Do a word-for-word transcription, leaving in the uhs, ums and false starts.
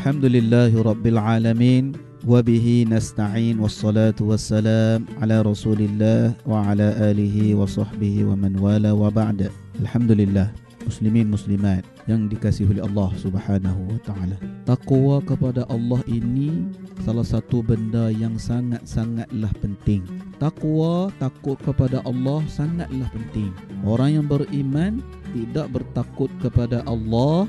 Alhamdulillahi Rabbil Alamin. Wabihi nasta'in. Wassalatu wassalam ala rasulillah wa ala alihi wa sahbihi wa man wala wa ba'da. Alhamdulillah, muslimin muslimat yang dikasihi oleh Allah Subhanahu wa taala. Takwa kepada Allah ini salah satu benda yang sangat-sangatlah penting. Takwa, takut kepada Allah sangatlah penting. Orang yang beriman tidak bertakut kepada Allah